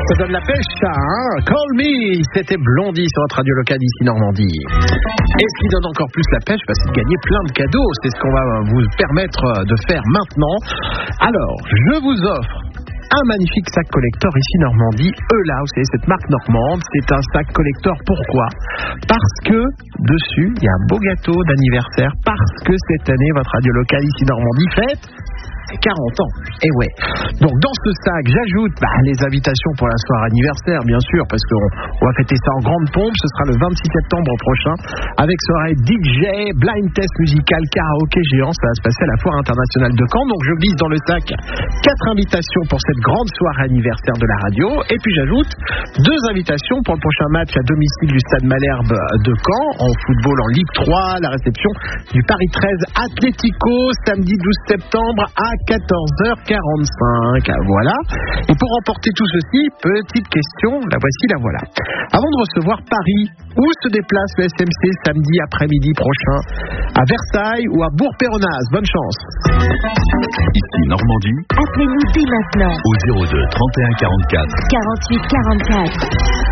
Ça donne la pêche, ça, hein? Call me, c'était Blondie sur votre radio locale ici Normandie. Et ce qui donne encore plus la pêche, c'est de gagner plein de cadeaux. C'est ce qu'on va vous permettre de faire maintenant. Alors, je vous offre un magnifique sac collector ici Normandie. Là, vous savez, cette marque normande, c'est un sac collector. Pourquoi? Parce que dessus, il y a un beau gâteau d'anniversaire. Parce que cette année, votre radio locale ici Normandie fête 40 ans. Et ouais. Donc dans ce sac, j'ajoute les invitations pour la soirée anniversaire, bien sûr, parce qu'on va fêter ça en grande pompe. Ce sera le 26 septembre prochain, avec soirée DJ, blind test musical, karaoké géant. Ça va se passer à la Foire internationale de Caen. Donc je glisse dans le sac 4 invitations pour cette grande soirée anniversaire de la radio. Et puis j'ajoute 2 invitations pour le prochain match à domicile du Stade Malherbe de Caen, en football en Ligue 3, la réception du Paris 13 Atlético, samedi 12 septembre à 14h45. Voilà. Et pour remporter tout ceci, petite question, la voici, la voilà. Avant de recevoir Paris, où se déplace le SMC samedi après-midi prochain? À Versailles ou à Bourg-Péronaz? Bonne chance. Ici Normandie. Appelez-nous dès maintenant Au 02 31 44 48 44.